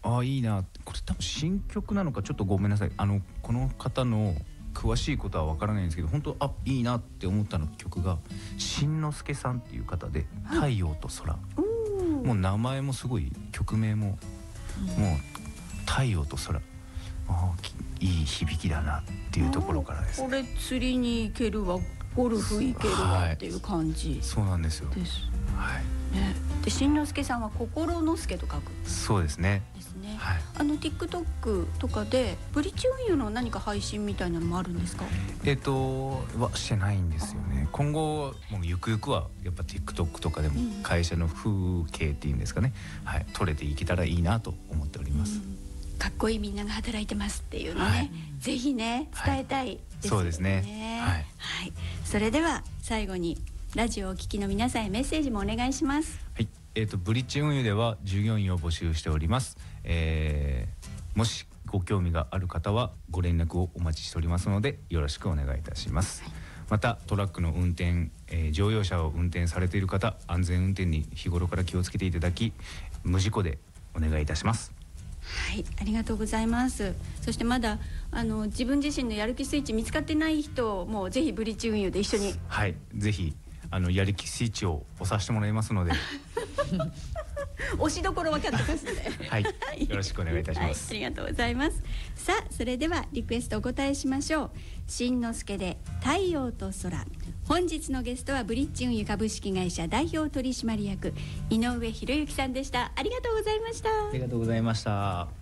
いいな、これ多分新曲なのかちょっとごめんなさい、この方の詳しいことはわからないんですけど、本当いいなって思ったの曲がしんのすけさんっていう方で、太陽と空、もう名前もすごい、曲名も、もう太陽と空、いい響きだなっていうところからですね。 これ釣りに行けるわ、ゴルフ行けるわっていう感じ、 そうなんですよ。 で、しんのすけさんは心のすけと書く。 そうですね。 TikTok とかでブリッジ運輸の何か配信みたいなのもあるんですか？ はしてないんですよね。今後もうゆくゆくはやっぱ TikTok とかでも会社の風景っていうんですかね、撮れていけたらいいなと思っております。 かっこいいみんなが働いてますっていうのね、ぜひね伝えたいですよね。 そうですね。 それでは最後にラジオをお聞きの皆さんへメッセージもお願いします。 ブリッジ運輸では従業員を募集しております。もしご興味がある方はご連絡をお待ちしておりますのでよろしくお願いいたします。またトラックの運転、乗用車を運転されている方、安全運転に日頃から気をつけていただき、無事故でお願いいたします。 ありがとうございます。そしてまだ自分自身のやる気スイッチ見つかってない人もぜひブリッジ運輸で一緒に、 ぜひやる気スイッチを押させてもらいますので押しどころ分かってますのでよろしくお願いいたします。 ありがとうございます。さあ、それではリクエストお答えしましょう。しんのすけで太陽と空。本日のゲストはブリッジ運輸株式会社代表取締役井上博之さんでした。ありがとうございました。 ありがとうございました。